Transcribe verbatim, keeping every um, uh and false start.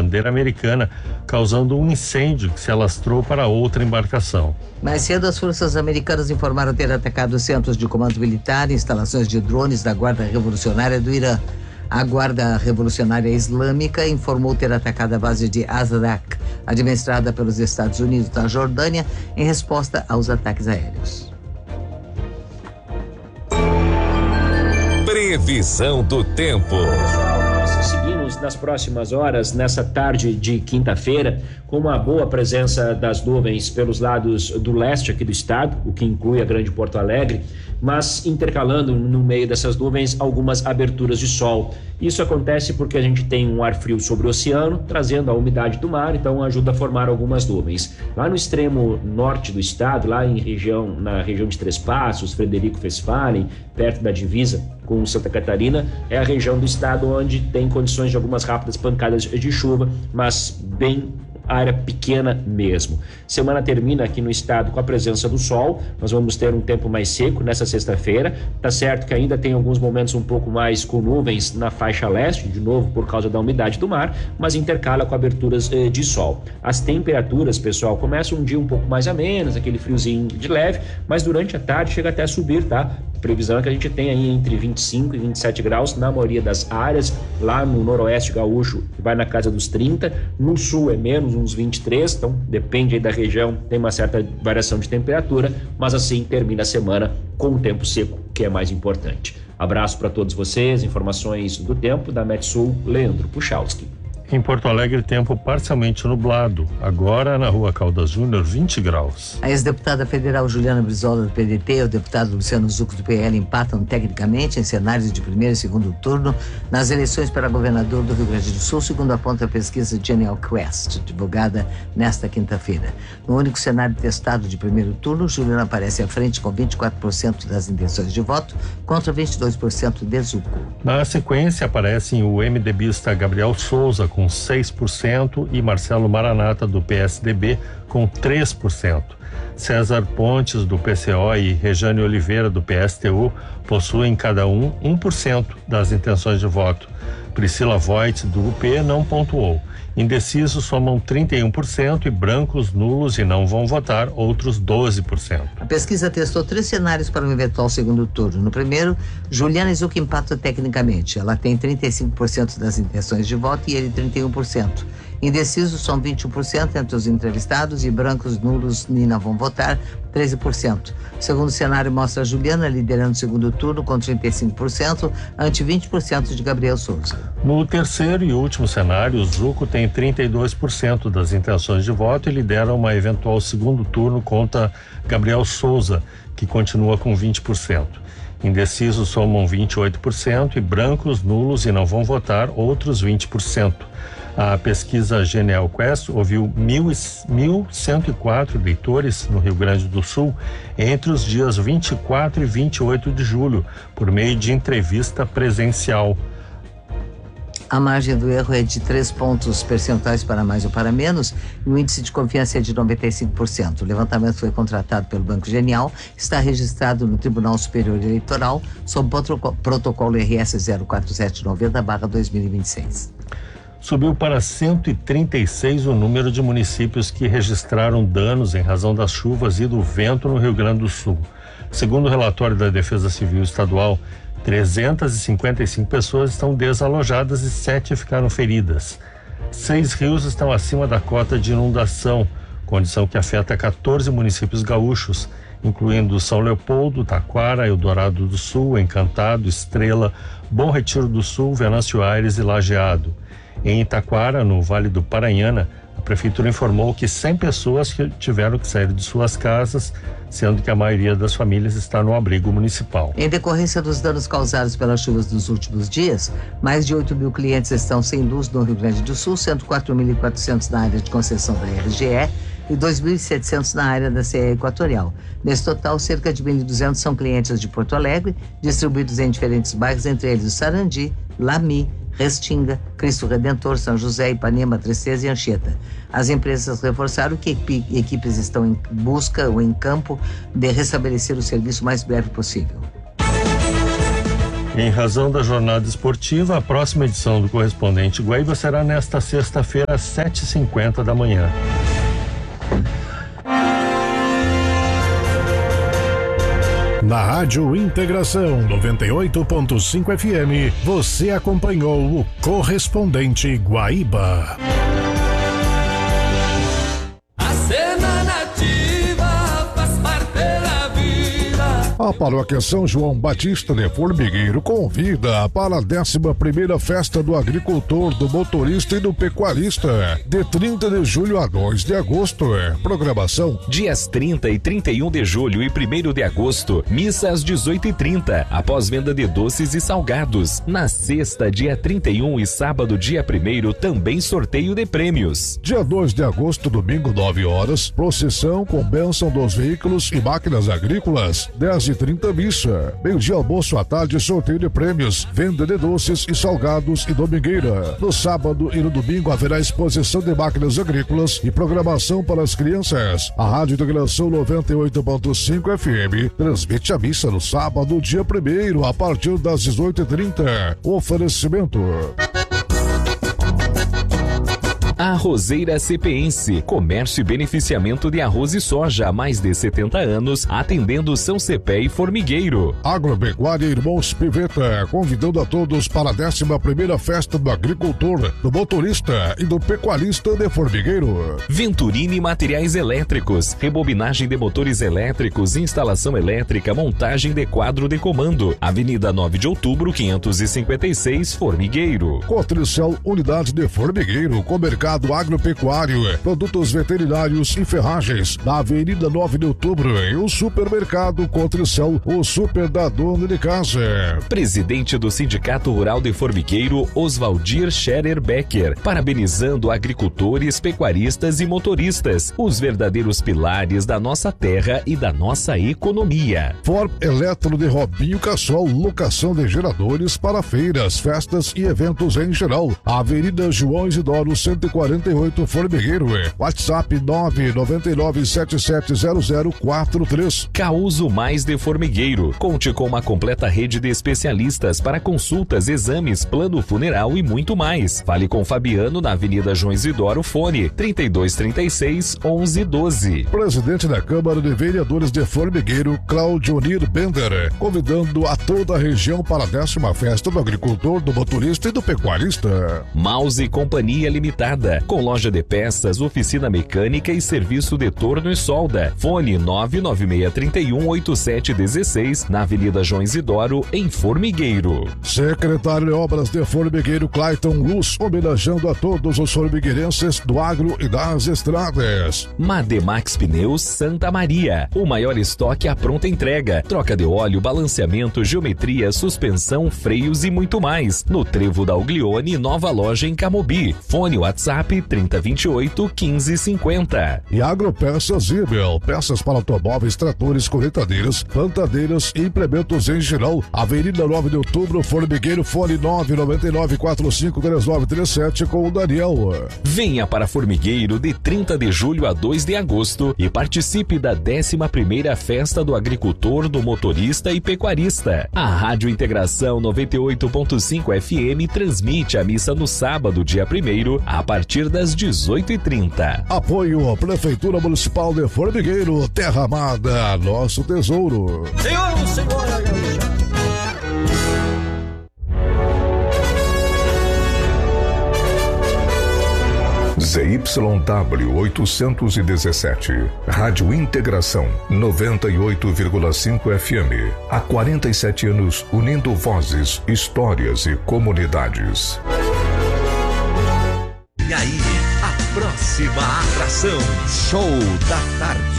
bandeira americana, causando um incêndio que se alastrou para outra embarcação. Mais cedo, as forças americanas informaram ter atacado centros de comando militar e instalações de drones da Guarda Revolucionária do Irã. A Guarda Revolucionária Islâmica informou ter atacado a base de Azraq, administrada pelos Estados Unidos na Jordânia, em resposta aos ataques aéreos. Previsão do tempo. Seguimos nas próximas horas, nessa tarde de quinta-feira, com uma boa presença das nuvens pelos lados do leste aqui do estado, o que inclui a Grande Porto Alegre, mas intercalando no meio dessas nuvens algumas aberturas de sol. Isso acontece porque a gente tem um ar frio sobre o oceano, trazendo a umidade do mar, então ajuda a formar algumas nuvens. Lá no extremo norte do estado, lá em região, na região de Três Passos, Frederico Westphalen, perto da divisa com Santa Catarina, é a região do estado onde tem condições de algumas rápidas pancadas de chuva, mas bem área pequena mesmo. Semana termina aqui no estado com a presença do sol. Nós vamos ter um tempo mais seco nessa sexta-feira. Tá certo que ainda tem alguns momentos um pouco mais com nuvens na faixa leste, de novo por causa da umidade do mar, mas intercala com aberturas eh, de sol. As temperaturas, pessoal, começam um dia um pouco mais a menos, aquele friozinho de leve, mas durante a tarde chega até a subir, tá? A previsão é que a gente tem aí entre vinte e cinco e vinte e sete graus na maioria das áreas. Lá no noroeste gaúcho vai na casa dos trinta, no sul é menos, uns vinte e três, então depende aí da região, tem uma certa variação de temperatura, mas assim termina a semana com o tempo seco, que é mais importante. Abraço para todos vocês, informações do tempo da Metsul, Leandro Puchalski. Em Porto Alegre, tempo parcialmente nublado. Agora, na rua Caldas Júnior, vinte graus. A ex-deputada federal Juliana Brizola, do P D T, e o deputado Luciano Zucco, do P L, empatam tecnicamente em cenários de primeiro e segundo turno nas eleições para governador do Rio Grande do Sul, segundo aponta a pesquisa Genial Quest, divulgada nesta quinta-feira. No único cenário testado de primeiro turno, Juliana aparece à frente com vinte e quatro por cento das intenções de voto contra vinte e dois por cento de Zucco. Na sequência, aparecem o MDBista Gabriel Souza, com seis por cento, e Marcelo Maranata, do P S D B, com três por cento. César Pontes, do P C O, e Rejane Oliveira, do P S T U, possuem cada um um por cento das intenções de voto. Priscila Voigt, do U P, não pontuou. Indecisos somam trinta e um por cento e brancos, nulos e não vão votar, outros doze por cento. A pesquisa testou três cenários para um eventual segundo turno. No primeiro, Juliana Zucco empata tecnicamente. Ela tem trinta e cinco por cento das intenções de voto e ele trinta e um por cento. Indecisos são vinte e um por cento entre os entrevistados e brancos, nulos e não vão votar, treze por cento. O segundo cenário mostra a Juliana liderando o segundo turno com trinta e cinco por cento, ante vinte por cento de Gabriel Souza. No terceiro e último cenário, Zucco tem trinta e dois por cento das intenções de voto e lidera uma eventual segundo turno contra Gabriel Souza, que continua com vinte por cento. Indecisos somam vinte e oito por cento e brancos, nulos e não vão votar, outros vinte por cento. A pesquisa Genial Quest ouviu mil cento e quatro eleitores no Rio Grande do Sul entre os dias vinte e quatro e vinte e oito de julho, por meio de entrevista presencial. A margem do erro é de três pontos percentuais para mais ou para menos e o índice de confiança é de noventa e cinco por cento. O levantamento foi contratado pelo Banco Genial, está registrado no Tribunal Superior Eleitoral sob protocolo R S zero quatro sete nove zero barra dois mil e vinte e seis. Subiu para cento e trinta e seis o número de municípios que registraram danos em razão das chuvas e do vento no Rio Grande do Sul. Segundo o relatório da Defesa Civil Estadual, trezentas e cinquenta e cinco pessoas estão desalojadas e sete ficaram feridas. Seis rios estão acima da cota de inundação, condição que afeta quatorze municípios gaúchos, incluindo São Leopoldo, Taquara, Eldorado do Sul, Encantado, Estrela, Bom Retiro do Sul, Venâncio Aires e Lajeado. Em Taquara, no Vale do Paranhana, a prefeitura informou que cem pessoas que tiveram que sair de suas casas, sendo que a maioria das famílias está no abrigo municipal. Em decorrência dos danos causados pelas chuvas dos últimos dias, mais de oito mil clientes estão sem luz no Rio Grande do Sul, sendo quatro mil e quatrocentos na área de concessão da R G E e dois mil e setecentos na área da C E Equatorial. Nesse total, cerca de mil e duzentos são clientes de Porto Alegre, distribuídos em diferentes bairros, entre eles o Sarandi, Lami, Restinga, Cristo Redentor, São José, Ipanema, Tristeza e Anchieta. As empresas reforçaram que equipes estão em busca ou em campo de restabelecer o serviço o mais breve possível. Em razão da jornada esportiva, a próxima edição do Correspondente Guaíba será nesta sexta-feira, às sete e cinquenta da manhã. Na Rádio Integração noventa e oito ponto cinco F M, você acompanhou o Correspondente Guaíba. A cena nativa faz parte da vida. A Paróquia São João Batista de Formigueiro convida para a décima primeira Festa do Agricultor, do Motorista e do Pecuarista, de trinta de julho a dois de agosto. Programação: dias trinta e trinta e um de julho e primeiro de agosto, missa às dezoito e trinta, após venda de doces e salgados. Na sexta, dia trinta e um e sábado, dia primeiro, também sorteio de prêmios. Dia dois de agosto, domingo, nove horas, procissão com bênção dos veículos e máquinas agrícolas. dez e trinta missa. Meio-dia, almoço à tarde, sorteio de prêmios, venda de doces e salgados e domingueira. No sábado e no domingo haverá exposição de máquinas agrícolas e programação para as crianças. A Rádio Integração noventa e oito ponto cinco F M transmite a missa no sábado, dia primeiro, a partir das dezoito e trinta. Oferecimento: Arrozeira Cepense, comércio e beneficiamento de arroz e soja há mais de setenta anos, atendendo São Cepé e Formigueiro. Agropecuária Irmãos Piveta, convidando a todos para a décima primeira Festa do Agricultor, do Motorista e do Pecuarista de Formigueiro. Venturini Materiais Elétricos, rebobinagem de motores elétricos, instalação elétrica, montagem de quadro de comando. Avenida nove de outubro, quinhentos e cinquenta e seis, Formigueiro. Cotricel Unidade de Formigueiro, com mercado agropecuário, produtos veterinários e ferragens, na Avenida nove de outubro, e o supermercado Cotricel, o super da dona de casa. Presidente do Sindicato Rural de Formigueiro, Oswaldir Scherer Becker, parabenizando agricultores, pecuaristas e motoristas, os verdadeiros pilares da nossa terra e da nossa economia. Form Eletro de Robinho Cassol, locação de geradores para feiras, festas e eventos em geral. Avenida João Isidoro, cento e quarenta e oito, Formigueiro. WhatsApp nove nove nove sete sete zero zero quatro três. Causo Mais de Formigueiro. Conte com uma completa rede de especialistas para consultas, exames, plano funeral e muito mais. Fale com Fabiano na Avenida João Isidoro, fone trinta e dois, trinta e seis, onze, doze. Presidente da Câmara de Vereadores de Formigueiro, Cláudio Nir Bender, convidando a toda a região para a décima Festa do Agricultor, do Motorista e do Pecuarista. Mouse Companhia Limitada, com loja de peças, oficina mecânica e serviço de torno e solda. Fone nove nove seis, três um, oito sete um seis, na Avenida João Isidoro, em Formigueiro. Secretário de Obras de Formigueiro, Clayton Luz, homenageando a todos os formigueirenses do agro e das estradas. Mademax Pneus Santa Maria, o maior estoque à pronta entrega, troca de óleo, balanceamento, geometria, suspensão, freios e muito mais. No Trevo da Uglione, nova loja em Camobi. Fone WhatsApp trinta, vinte e oito, quinze, cinquenta. E Agropeças Zibel, peças para automóveis, tratores, colheitadeiras, plantadeiras e implementos em geral. Avenida nove de outubro, Formigueiro, fone nove nove nove quatro cinco três nove três sete com o Daniel. Venha para Formigueiro de trinta de julho a dois de agosto e participe da décima primeira Festa do Agricultor, do Motorista e Pecuarista. A Rádio Integração noventa e oito ponto cinco F M transmite a missa no sábado, dia primeiro, a partir das dezoito e trinta. Apoio Prefeitura Municipal de Formigueiro, Terra Amada, nosso tesouro. Senhor, senhora gaúcha. Z Y W oitocentos e dezessete, Rádio Integração noventa e oito vírgula cinco F M. Há quarenta e sete anos unindo vozes, histórias e comunidades. E aí, a próxima atração, Show da Tarde.